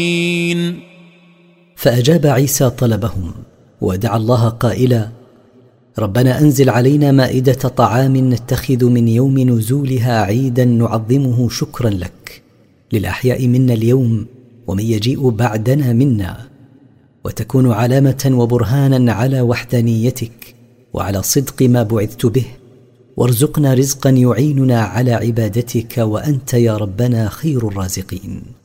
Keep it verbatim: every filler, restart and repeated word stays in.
فأجاب عيسى طلبهم ودعا الله قائلا: ربنا أنزل علينا مائدة طعام نتخذ من يوم نزولها عيدا نعظمه شكرا لك للأحياء منا اليوم ومن يجيء بعدنا منا، وتكون علامة وبرهانا على وحدانيتك وعلى صدق ما بعثت به، وارزقنا رزقا يعيننا على عبادتك وأنت يا ربنا خير الرازقين.